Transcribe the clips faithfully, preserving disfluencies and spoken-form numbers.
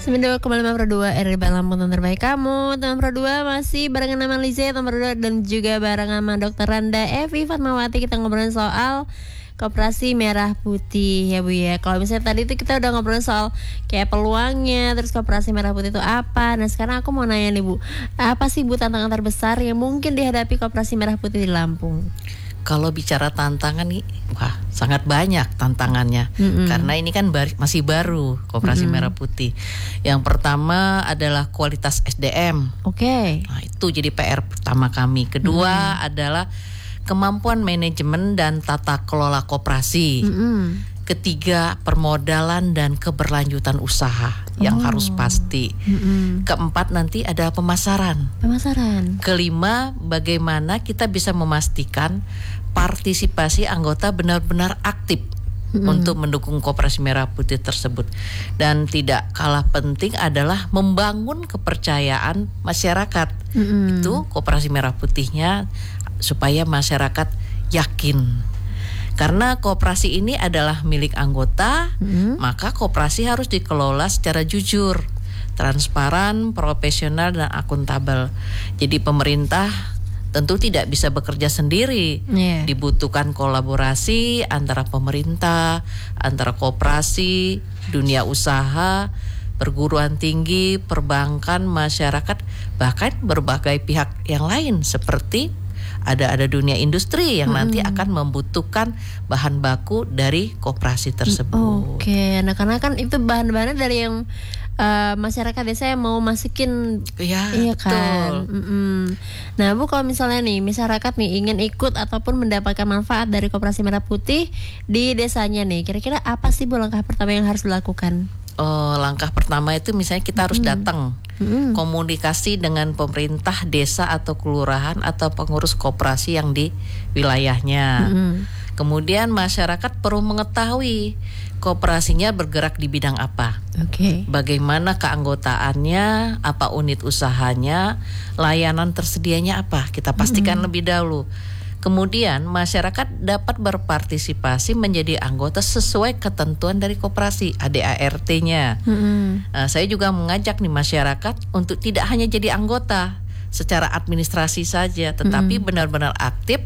sembilan puluh dua koma lima Pro dua R R B Lampung, teman terbaik kamu. Teman Pro dua masih barengan sama Liza, teman Pro dua, dan juga barengan sama Dokter Randa Evi Fatmawati. Kita ngobrolin soal Koperasi Merah Putih ya Bu ya. Kalau misalnya tadi itu kita udah ngobrolin soal kayak peluangnya, terus Koperasi Merah Putih itu apa. Nah sekarang aku mau nanya nih Bu, apa sih Bu tantangan terbesar yang mungkin dihadapi Koperasi Merah Putih di Lampung? Kalau bicara tantangan nih, wah sangat banyak tantangannya. Mm-hmm. Karena ini kan bar- masih baru Koperasi mm-hmm. Merah Putih. Yang pertama adalah kualitas S D M. Oke. Okay. Nah itu jadi P R pertama kami. Kedua mm-hmm. adalah kemampuan manajemen dan tata kelola koperasi. Mm-hmm. Ketiga, permodalan dan keberlanjutan usaha oh. yang harus pasti. Mm-hmm. Keempat, nanti ada pemasaran. Pemasaran. Kelima, bagaimana kita bisa memastikan partisipasi anggota benar-benar aktif mm-hmm. untuk mendukung Koperasi Merah Putih tersebut. Dan tidak kalah penting adalah membangun kepercayaan masyarakat. Mm-hmm. Itu Koperasi Merah Putihnya supaya masyarakat yakin. Karena koperasi ini adalah milik anggota, mm-hmm. maka koperasi harus dikelola secara jujur, transparan, profesional, dan akuntabel. Jadi pemerintah tentu tidak bisa bekerja sendiri. Yeah. Dibutuhkan kolaborasi antara pemerintah, antara koperasi, dunia usaha, perguruan tinggi, perbankan, masyarakat, bahkan berbagai pihak yang lain seperti ada ada dunia industri yang hmm. nanti akan membutuhkan bahan baku dari koperasi tersebut. Oke, nah karena kan itu bahan-bahannya dari yang uh, masyarakat desa yang mau masukin, ya, iya betul. Kan. Mm-mm. Nah Bu, kalau misalnya nih masyarakat nih ingin ikut ataupun mendapatkan manfaat dari Koperasi Merah Putih di desanya nih, kira-kira apa sih Bu langkah pertama yang harus dilakukan? Oh, langkah pertama itu misalnya kita harus datang mm-hmm. komunikasi dengan pemerintah desa atau kelurahan atau pengurus koperasi yang di wilayahnya. Mm-hmm. Kemudian masyarakat perlu mengetahui koperasinya bergerak di bidang apa, okay. bagaimana keanggotaannya, apa unit usahanya, layanan tersedianya apa, kita pastikan mm-hmm. lebih dahulu. Kemudian masyarakat dapat berpartisipasi menjadi anggota sesuai ketentuan dari koperasi A D A R T-nya. Mm-hmm. Nah, saya juga mengajak nih masyarakat untuk tidak hanya jadi anggota secara administrasi saja, tetapi mm-hmm. benar-benar aktif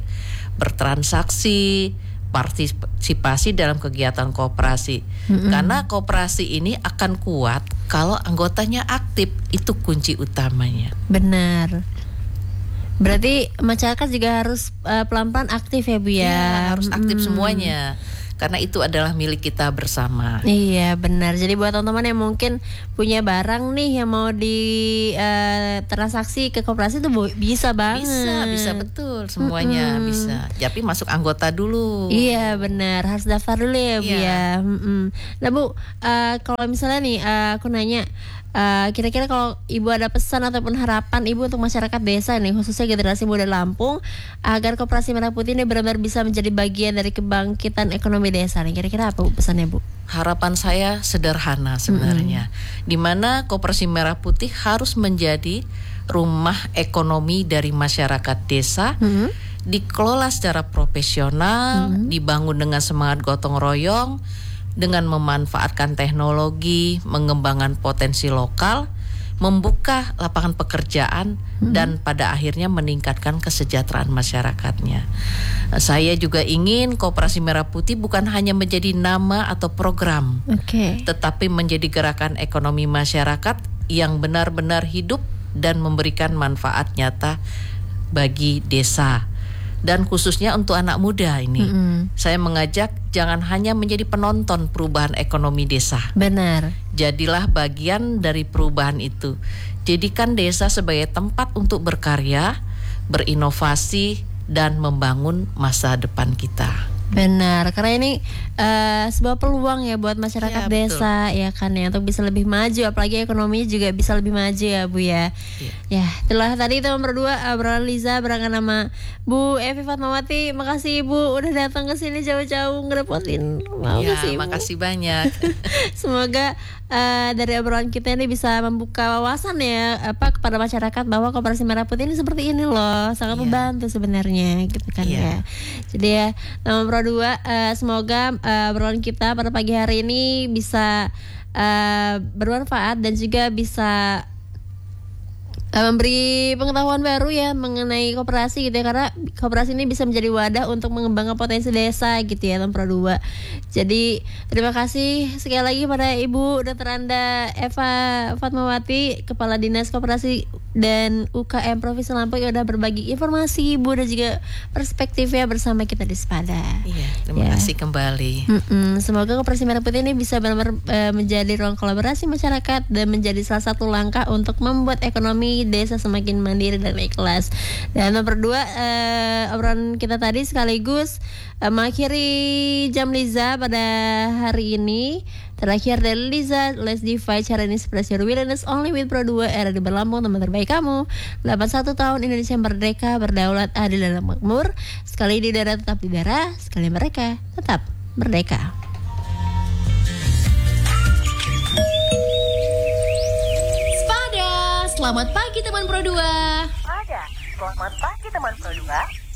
bertransaksi, partisipasi dalam kegiatan koperasi. Mm-hmm. Karena koperasi ini akan kuat kalau anggotanya aktif, itu kunci utamanya. Benar. Berarti masyarakat juga harus uh, pelan-pelan aktif ya Bu ya? Ya, harus aktif hmm. semuanya. Karena itu adalah milik kita bersama. Iya benar. Jadi buat teman-teman yang mungkin punya barang nih yang mau di uh, transaksi ke koperasi itu bisa banget. Bisa, bisa betul semuanya mm-hmm. bisa. Tapi masuk anggota dulu. Iya benar, harus daftar dulu ya Bu ya. Mm-hmm. Nah Bu, uh, kalau misalnya nih uh, aku nanya, Uh, kira-kira kalau Ibu ada pesan ataupun harapan Ibu untuk masyarakat desa nih, khususnya generasi muda Lampung, agar Koperasi Merah Putih ini benar-benar bisa menjadi bagian dari kebangkitan ekonomi desa nih, kira-kira apa Bu pesannya Bu? Harapan saya sederhana sebenarnya, mm-hmm. di mana Koperasi Merah Putih harus menjadi rumah ekonomi dari masyarakat desa, mm-hmm. dikelola secara profesional, mm-hmm. dibangun dengan semangat gotong royong, dengan memanfaatkan teknologi, mengembangkan potensi lokal, membuka lapangan pekerjaan, hmm. dan pada akhirnya meningkatkan kesejahteraan masyarakatnya. Saya juga ingin Koperasi Merah Putih bukan hanya menjadi nama atau program, okay. tetapi menjadi gerakan ekonomi masyarakat yang benar-benar hidup dan memberikan manfaat nyata bagi desa. Dan khususnya untuk anak muda ini, mm-hmm. saya mengajak jangan hanya menjadi penonton perubahan ekonomi desa. Benar. Jadilah bagian dari perubahan itu. Jadikan desa sebagai tempat untuk berkarya, berinovasi, dan membangun masa depan kita. Benar, karena ini uh, sebuah peluang ya buat masyarakat ya, desa betul. Ya kan ya, untuk bisa lebih maju, apalagi ekonominya juga bisa lebih maju ya Bu ya. Ya, ya itulah tadi teman berdua obrolan Liza barengan sama Bu Evi Fatmawati. Makasih Ibu udah datang ke sini jauh-jauh ngerepotin. Mau ya, kasih makasih banyak. Semoga uh, dari obrolan kita ini bisa membuka wawasan ya apa kepada masyarakat bahwa Koperasi Merah Putih ini seperti ini loh, sangat ya. membantu sebenarnya gitu kan ya. ya. Jadi ya teman dua uh, semoga uh, obrolan kita pada pagi hari ini bisa uh, bermanfaat dan juga bisa uh, memberi pengetahuan baru ya mengenai koperasi gitu ya, karena koperasi ini bisa menjadi wadah untuk mengembangkan potensi desa gitu ya Pro dua. Jadi terima kasih sekali lagi pada Ibu Dokter Anda Eva Fatmawati, Kepala Dinas Koperasi dan U K M Provinsi Lampung, yang udah berbagi informasi Ibu dan juga perspektifnya bersama kita di Sepada. Iya, terima ya. kasih kembali. Mm-mm. Semoga Koperasi Merah Putih ini bisa benar-benar uh, menjadi ruang kolaborasi masyarakat dan menjadi salah satu langkah untuk membuat ekonomi desa semakin mandiri dan ikhlas. Dan nomor dua, uh, obrolan kita tadi sekaligus uh, mengakhiri jam Liza pada hari ini. Terakhir dari Liza, Let's Defy Cara Express Your Wilderness Only with Pro dua, era di Berlampung, teman terbaik kamu. delapan puluh satu tahun Indonesia merdeka, berdaulat, adil dan makmur. Sekali di daerah tetap di daerah, sekali mereka tetap merdeka. Spada, selamat pagi teman Pro dua. Spada, selamat pagi teman Pro dua.